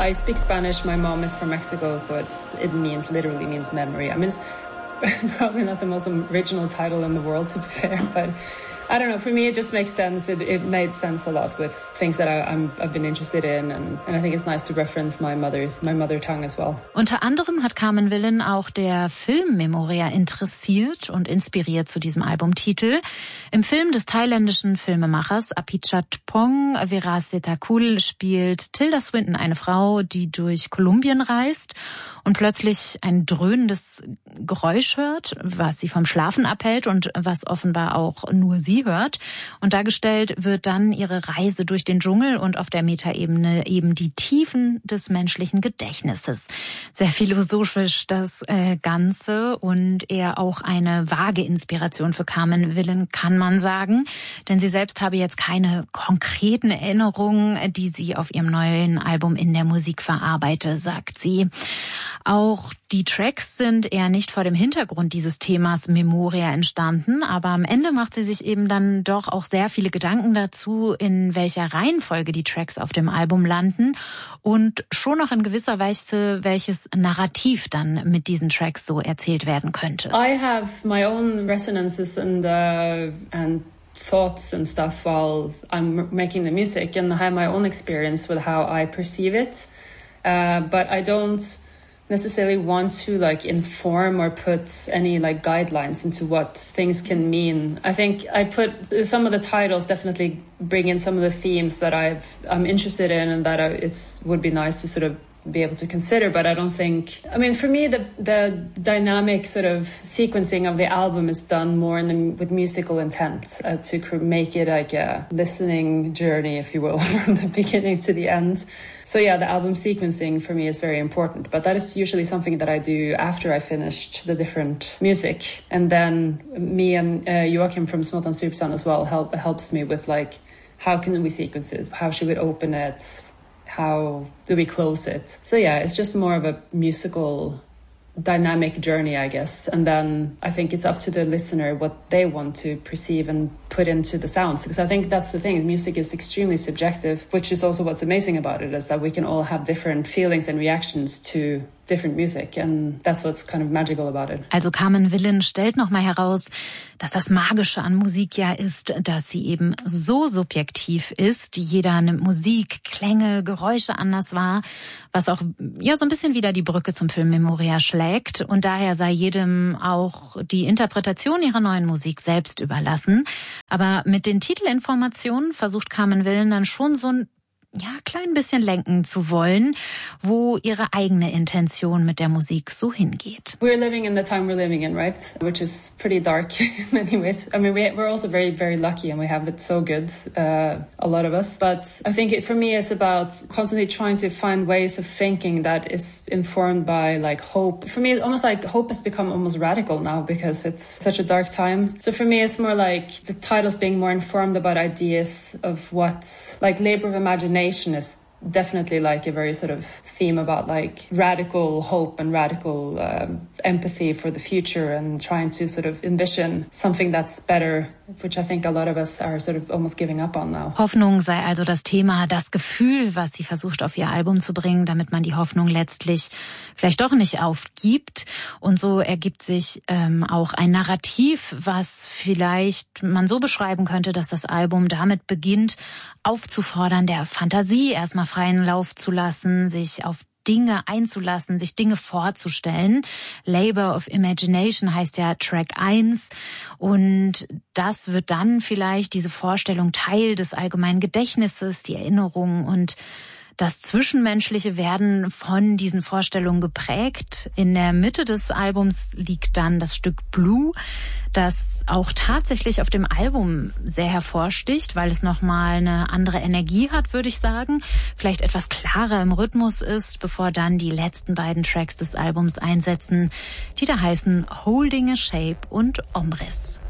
I speak Spanish. My mom is from Mexico, so literally means memory. I mean, it's probably not the most original title in the world, to be fair, but I don't know. For me, it just makes sense. It made sense a lot with things that I've been interested in, and I think it's nice to reference my mother tongue as well. Unter anderem hat Carmen Willen auch der Film Memoria interessiert und inspiriert zu diesem Albumtitel. Im Film des thailändischen Filmemachers Apichatpong Weerasethakul spielt Tilda Swinton eine Frau, die durch Kolumbien reist und plötzlich ein dröhnendes Geräusch hört, was sie vom Schlafen abhält und was offenbar auch nur sie hört. Und dargestellt wird dann ihre Reise durch den Dschungel und auf der Metaebene eben die Tiefen des menschlichen Gedächtnisses. Sehr philosophisch das Ganze und eher auch eine vage Inspiration für Carmen Willen, kann man sagen. Denn sie selbst habe jetzt keine konkreten Erinnerungen, die sie auf ihrem neuen Album in der Musik verarbeite, sagt sie. Auch die Tracks sind eher nicht vor dem Hintergrund dieses Themas Memoria entstanden, aber am Ende macht sie sich eben dann doch auch sehr viele Gedanken dazu, in welcher Reihenfolge die Tracks auf dem Album landen und schon noch in gewisser Weise, welches Narrativ dann mit diesen Tracks so erzählt werden könnte. I have my own resonances and thoughts and stuff while I'm making the music, and I have my own experience with how I perceive it, but I don't necessarily want to inform or put any guidelines into what things can mean. I think I put some of the titles definitely bring in some of the themes that I'm interested in and that it would be nice to sort of be able to consider, but I don't think, for me the dynamic sort of sequencing of the album is done more with musical intent, to make it like a listening journey, if you will, from the beginning to the end. So yeah, the album sequencing for me is very important, but that is usually something that I do after I finished the different music, and then me and Joachim from Smotan Supersound as well helps me with how can we sequence it, how should we open it, how do we close it? So yeah, it's just more of a musical dynamic journey, I guess. And then I think it's up to the listener what they want to perceive and put into the sounds. Because I think that's the thing, music is extremely subjective, which is also what's amazing about it, is that we can all have different feelings and reactions to different music, and that's what's kind of magical about it. Also Carmen Willen stellt nochmal heraus, dass das Magische an Musik ja ist, dass sie eben so subjektiv ist. Jeder nimmt Musik, Klänge, Geräusche anders wahr, was auch so ein bisschen wieder die Brücke zum Film Memoria schlägt. Und daher sei jedem auch die Interpretation ihrer neuen Musik selbst überlassen. Aber mit den Titelinformationen versucht Carmen Willen dann schon so ein klein bisschen lenken zu wollen, wo ihre eigene Intention mit der Musik so hingeht. We're living in the time we're living in, right? Which is pretty dark in many ways. We're also very, very lucky and we have it so good, a lot of us. But I think for me it's about constantly trying to find ways of thinking that is informed by hope. For me, it's almost like hope has become almost radical now because it's such a dark time. So for me, it's more like the titles being more informed about ideas of what's labor of imagination is definitely a very sort of theme about radical hope and radical empathy for the future and trying to sort of envision something that's better, which I think a lot of us are sort of almost giving up on now. Hoffnung sei also das Thema, das Gefühl, was sie versucht auf ihr Album zu bringen, damit man die Hoffnung letztlich vielleicht doch nicht aufgibt. Und so ergibt sich auch ein Narrativ, was vielleicht man so beschreiben könnte, dass das Album damit beginnt, aufzufordern, der Fantasie erstmal freien Lauf zu lassen, sich auf Dinge einzulassen, sich Dinge vorzustellen. Labor of Imagination heißt ja Track 1 und das wird dann vielleicht diese Vorstellung Teil des allgemeinen Gedächtnisses, die Erinnerungen und das Zwischenmenschliche werden von diesen Vorstellungen geprägt. In der Mitte des Albums liegt dann das Stück Blue, das auch tatsächlich auf dem Album sehr hervorsticht, weil es nochmal eine andere Energie hat, würde ich sagen. Vielleicht etwas klarer im Rhythmus ist, bevor dann die letzten beiden Tracks des Albums einsetzen, die da heißen Holding a Shape und Ombres.